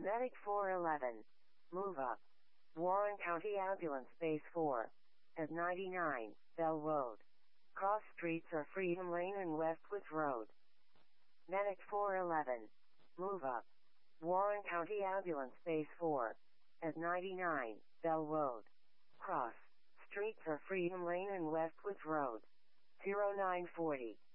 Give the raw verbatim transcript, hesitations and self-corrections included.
Medic four eleven. Move up. Warren County Ambulance Base four. At ninety-nine, Bell Road. Cross streets are Freedom Lane and Westwoods Road. Medic four eleven. Move up. Warren County Ambulance Base four. At ninety-nine, Bell Road. Cross streets are Freedom Lane and Westwoods Road. zero nine forty.